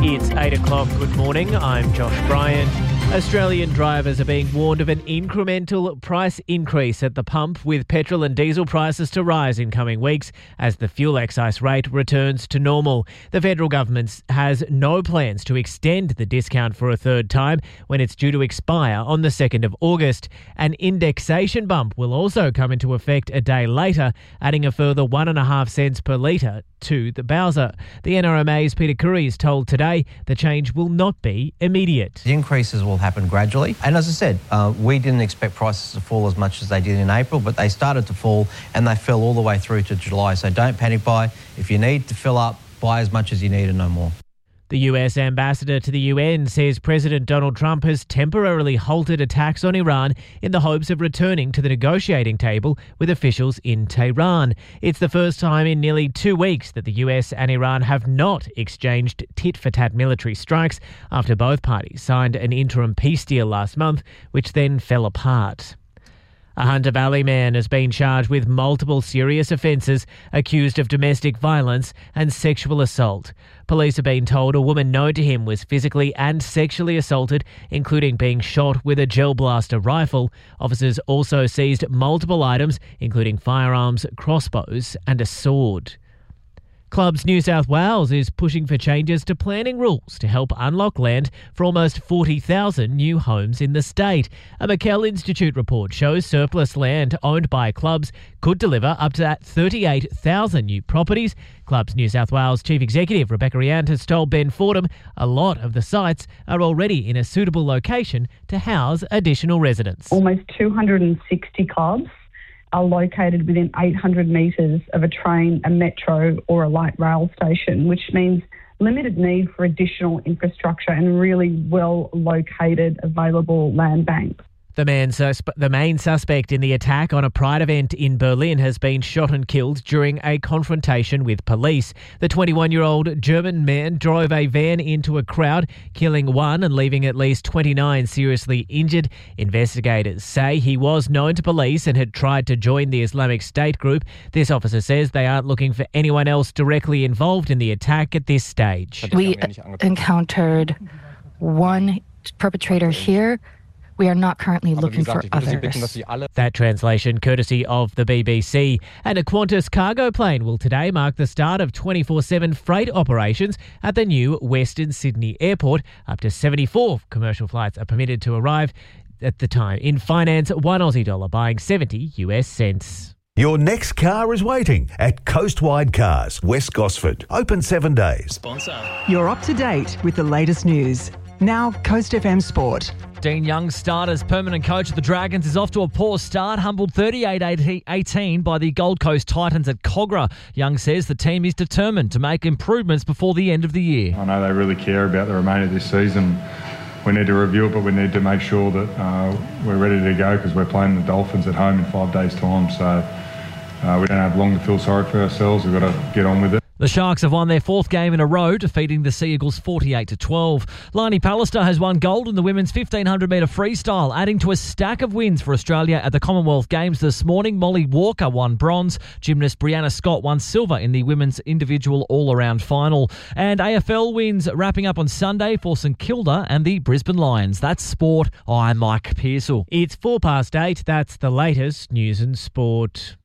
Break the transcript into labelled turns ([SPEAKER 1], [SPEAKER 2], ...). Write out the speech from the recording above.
[SPEAKER 1] It's 8 o'clock. Good morning. I'm Josh Bryan. Australian drivers are being warned of an incremental price increase at the pump, with petrol and diesel prices to rise in coming weeks as the fuel excise rate returns to normal. The federal government has no plans to extend the discount for a third time when it's due to expire on the 2nd of August. An indexation bump will also come into effect a day later, adding a further 1.5 cents per litre to the Bowser. The NRMA's Peter Curry's told Today the change will not be immediate.
[SPEAKER 2] The increases will happen gradually. And as I said, we didn't expect prices to fall as much as they did in April, but they started to fall and they fell all the way through to July. So don't panic buy. If you need to fill up, buy as much as you need and no more.
[SPEAKER 1] The US ambassador to the UN says President Donald Trump has temporarily halted attacks on Iran in the hopes of returning to the negotiating table with officials in Tehran. It's the first time in nearly 2 weeks that the US and Iran have not exchanged tit-for-tat military strikes after both parties signed an interim peace deal last month, which then fell apart. A Hunter Valley man has been charged with multiple serious offences, accused of domestic violence and sexual assault. Police have been told a woman known to him was physically and sexually assaulted, including being shot with a gel blaster rifle. Officers also seized multiple items, including firearms, crossbows and a sword. Clubs New South Wales is pushing for changes to planning rules to help unlock land for almost 40,000 new homes in the state. A McKell Institute report shows surplus land owned by clubs could deliver up to 38,000 new properties. Clubs New South Wales Chief Executive Rebecca Riant has told Ben Fordham a lot of the sites are already in a suitable location to house additional residents.
[SPEAKER 3] Almost 260 clubs are located within 800 metres of a train, a metro or a light rail station, which means limited need for additional infrastructure and really well-located available land banks.
[SPEAKER 1] The main suspect in the attack on a Pride event in Berlin has been shot and killed during a confrontation with police. The 21-year-old German man drove a van into a crowd, killing one and leaving at least 29 seriously injured. Investigators say he was known to police and had tried to join the Islamic State group. This officer says they aren't looking for anyone else directly involved in the attack at this stage.
[SPEAKER 4] We encountered one perpetrator here. We are not currently looking for others.
[SPEAKER 1] That translation courtesy of the BBC. And a Qantas cargo plane will today mark the start of 24/7 freight operations at the new Western Sydney Airport. Up to 74 commercial flights are permitted to arrive at the time. In finance, $1 Aussie buying 70 US cents.
[SPEAKER 5] Your next car is waiting at Coastwide Cars, West Gosford. Open 7 days.
[SPEAKER 6] You're up to date with the latest news. Now, Coast FM Sport.
[SPEAKER 7] Dean Young, starters permanent coach of the Dragons, is off to a poor start, humbled 38-18 by the Gold Coast Titans at Kogarah. Young says the team is determined to make improvements before the end of the year.
[SPEAKER 8] I know they really care about the remainder of this season. We need to review it, but we need to make sure that we're ready to go because we're playing the Dolphins at home in 5 days' time. So we don't have long to feel sorry for ourselves. We've got to get on with it.
[SPEAKER 7] The Sharks have won their 4th game in a row, defeating the Sea Eagles 48-12. Laini Pallister has won gold in the women's 1,500-metre freestyle, adding to a stack of wins for Australia at the Commonwealth Games this morning. Molly Walker won bronze. Gymnast Brianna Scott won silver in the women's individual all-around final. And AFL wins wrapping up on Sunday for St Kilda and the Brisbane Lions. That's sport. I'm Mike Pearsall.
[SPEAKER 1] It's 8:04. That's the latest news and sport.